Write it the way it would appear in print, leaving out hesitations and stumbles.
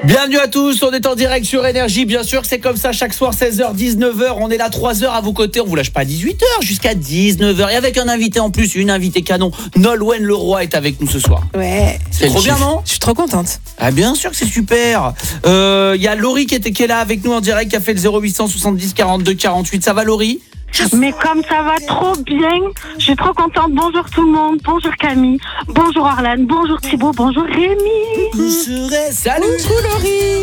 Bienvenue à tous, on est en direct sur Énergie, bien sûr que c'est comme ça chaque soir 16h, 19h, on est là 3h à vos côtés, on vous lâche pas à 18h jusqu'à 19h et avec un invité en plus, une invitée canon, Nolwenn Leroy est avec nous ce soir. Ouais. C'est trop bien, non? Je suis trop contente. Ah bien sûr que c'est super. Y a Laurie qui est là avec nous en direct, qui a fait le 0800 70 42 48, ça va Laurie? Mais comme ça va trop bien, je suis trop contente. Bonjour tout le monde, bonjour Camille, bonjour Arlane, bonjour Thibaut, bonjour Rémi. Salut. Coucou Laurie.